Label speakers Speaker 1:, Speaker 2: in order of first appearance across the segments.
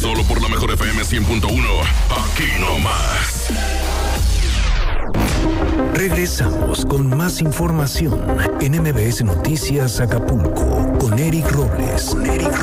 Speaker 1: Solo por la mejor FM 100.1. Aquí nomás.
Speaker 2: Regresamos con más información en MBS Noticias Acapulco con Eric Robles.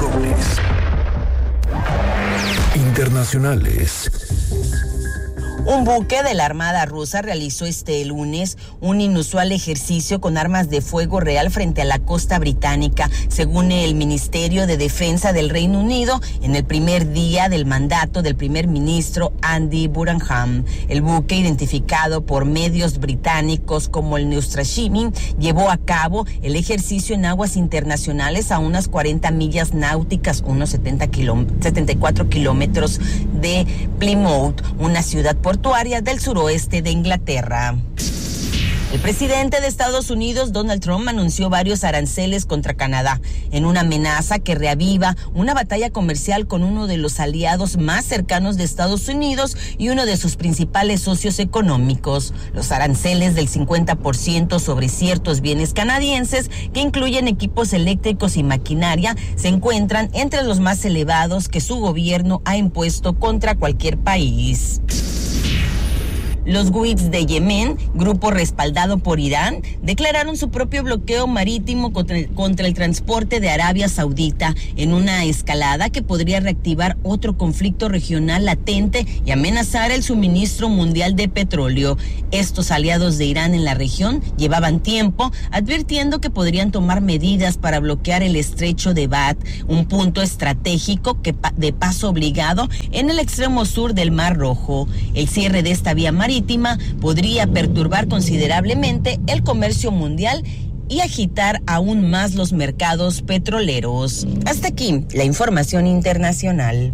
Speaker 2: Internacionales.
Speaker 3: Un buque de la Armada rusa realizó este lunes un inusual ejercicio con armas de fuego real frente a la costa británica, según el Ministerio de Defensa del Reino Unido, en el primer día del mandato del primer ministro Andy Burnham. El buque, identificado por medios británicos como el Neustrashimi, llevó a cabo el ejercicio en aguas internacionales a unas 40 millas náuticas, unos 74 kilómetros de Plymouth, una ciudad portuaria del suroeste de Inglaterra. El presidente de Estados Unidos, Donald Trump, anunció varios aranceles contra Canadá en una amenaza que reaviva una batalla comercial con uno de los aliados más cercanos de Estados Unidos y uno de sus principales socios económicos. Los aranceles del 50% sobre ciertos bienes canadienses, que incluyen equipos eléctricos y maquinaria, se encuentran entre los más elevados que su gobierno ha impuesto contra cualquier país. Los Houthis de Yemen, grupo respaldado por Irán, declararon su propio bloqueo marítimo contra el transporte de Arabia Saudita, en una escalada que podría reactivar otro conflicto regional latente y amenazar el suministro mundial de petróleo. Estos aliados de Irán en la región llevaban tiempo advirtiendo que podrían tomar medidas para bloquear el estrecho de Bab, un punto estratégico de paso obligado en el extremo sur del Mar Rojo. El cierre de esta vía marítima podría perturbar considerablemente el comercio mundial y agitar aún más los mercados petroleros. Hasta aquí la información internacional.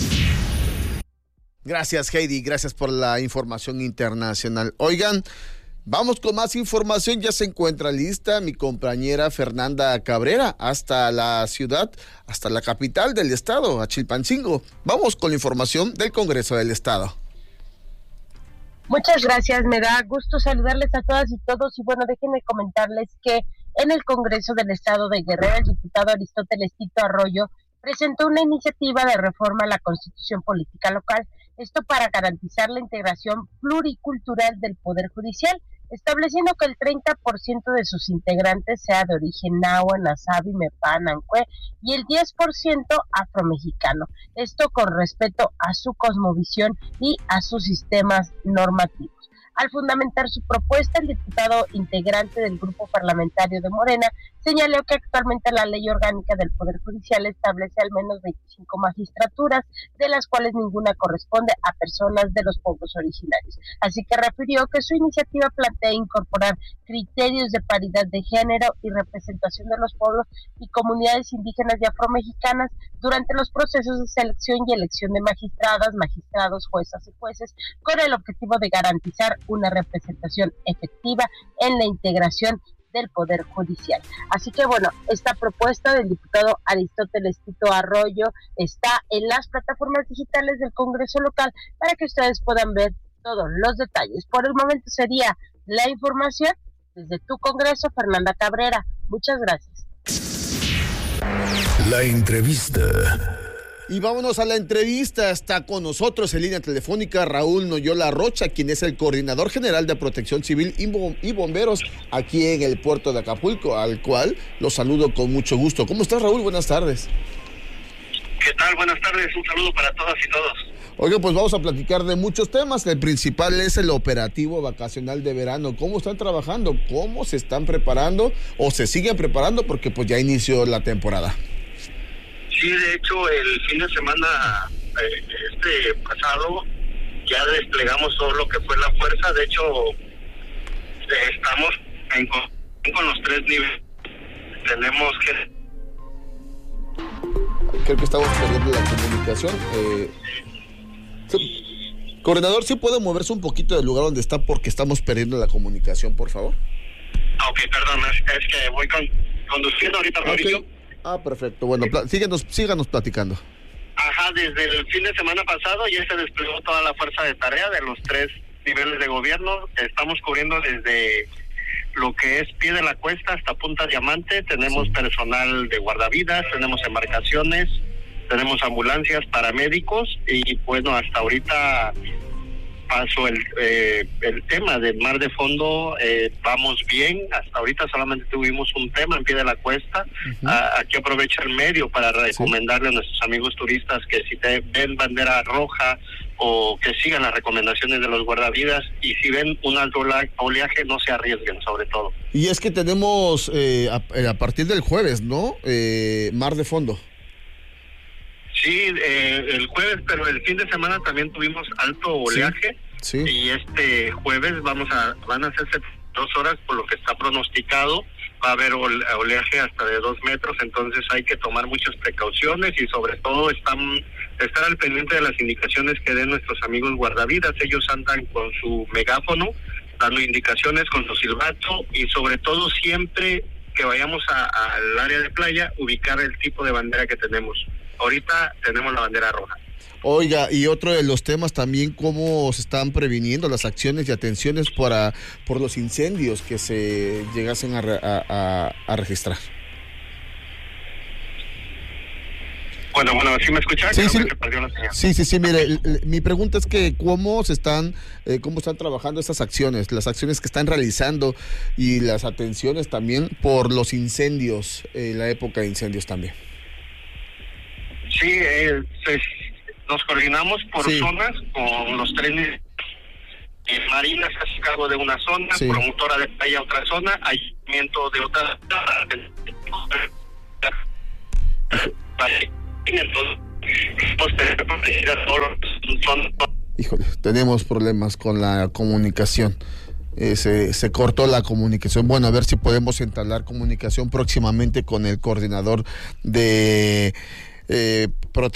Speaker 4: Gracias, Heidi, gracias por la información internacional. Oigan, vamos con más información. Ya se encuentra lista mi compañera Fernanda Cabrera hasta la ciudad, hasta la capital del estado, a Chilpancingo. Vamos con la información del Congreso del Estado.
Speaker 5: Muchas gracias, me da gusto saludarles a todas y todos, y bueno, déjenme comentarles que en el Congreso del Estado de Guerrero, el diputado Aristóteles Tito Arroyo presentó una iniciativa de reforma a la Constitución Política Local, esto para garantizar la integración pluricultural del Poder Judicial, estableciendo que el 30% de sus integrantes sea de origen náhuatl, nazabi, mepá, nancue y el 10% afromexicano. Esto con respeto a su cosmovisión y a sus sistemas normativos. Al fundamentar su propuesta, el diputado integrante del grupo parlamentario de Morena señaló que actualmente la ley orgánica del Poder Judicial establece al menos 25 magistraturas, de las cuales ninguna corresponde a personas de los pueblos originarios. Así que refirió que su iniciativa plantea incorporar criterios de paridad de género y representación de los pueblos y comunidades indígenas y afromexicanas durante los procesos de selección y elección de magistradas, magistrados, juezas y jueces, con el objetivo de garantizar una representación efectiva en la integración del Poder Judicial. Así que bueno, esta propuesta del diputado Aristóteles Tito Arroyo está en las plataformas digitales del Congreso local para que ustedes puedan ver todos los detalles. Por el momento sería la información desde tu Congreso, Fernanda Cabrera. Muchas gracias.
Speaker 2: La entrevista.
Speaker 4: Y vámonos a la entrevista. Está con nosotros en línea telefónica Raúl Noyola Rocha, quien es el coordinador general de Protección Civil y Bomberos aquí en el puerto de Acapulco, al cual los saludo con mucho gusto. ¿Cómo estás, Raúl? Buenas tardes.
Speaker 6: ¿Qué tal? Buenas tardes. Un saludo para todas y todos.
Speaker 4: Oiga, pues vamos a platicar de muchos temas. El principal es el operativo vacacional de verano. ¿Cómo están trabajando? ¿Cómo se están preparando? ¿O se siguen preparando? Porque pues ya inició la temporada.
Speaker 6: Sí, de hecho, el fin de semana pasado ya desplegamos todo lo que fue la fuerza. De hecho, estamos con los 3 niveles. Tenemos que...
Speaker 4: Creo que estamos perdiendo la comunicación. Coordinador, ¿sí puede moverse un poquito del lugar donde está porque estamos perdiendo la comunicación, por favor?
Speaker 6: Ok, perdón, es que voy conduciendo ahorita, Rodrigo.
Speaker 4: Okay. Perfecto. Bueno, síganos platicando.
Speaker 6: Ajá, desde el fin de semana pasado ya se desplegó toda la fuerza de tarea de los 3 niveles de gobierno. Estamos cubriendo desde lo que es pie de la cuesta hasta Punta Diamante. Tenemos personal de guardavidas, tenemos embarcaciones, tenemos ambulancias, paramédicos, y bueno, hasta ahorita pasó el tema del mar de fondo, vamos bien. Hasta ahorita solamente tuvimos un tema en pie de la cuesta. Aquí aprovecho el medio para recomendarle a nuestros amigos turistas que si ven bandera roja o que sigan las recomendaciones de los guardavidas, y si ven un alto oleaje no se arriesguen, sobre todo.
Speaker 4: Y es que tenemos a partir del jueves, ¿no? Mar de fondo.
Speaker 6: Sí, el jueves, pero el fin de semana también tuvimos alto oleaje.
Speaker 4: Sí.
Speaker 6: Y este jueves van a hacerse 2 horas por lo que está pronosticado. Va a haber oleaje hasta de 2 metros, entonces hay que tomar muchas precauciones y sobre todo estar al pendiente de las indicaciones que den nuestros amigos guardavidas. Ellos andan con su megáfono dando indicaciones con su silbato, y sobre todo siempre que vayamos al área de playa, ubicar el tipo de bandera que tenemos. Ahorita tenemos la bandera roja.
Speaker 4: Oiga, y otro de los temas también, cómo se están previniendo las acciones y atenciones por los incendios que se llegasen a registrar.
Speaker 6: Bueno, ¿sí me escuchas?
Speaker 4: Sí,
Speaker 6: se perdió la señal.
Speaker 4: Sí, mire, mi pregunta es que cómo están trabajando estas acciones, las acciones que están realizando y las atenciones también por los incendios, la época de incendios también.
Speaker 6: Sí, nos coordinamos por zonas con los trenes. Marina se hace cargo de una zona, promotora de playa otra zona, ayuntamiento de otra.
Speaker 4: Híjole, tenemos problemas con la comunicación. Se cortó la comunicación. Bueno, a ver si podemos entablar comunicación próximamente con el coordinador de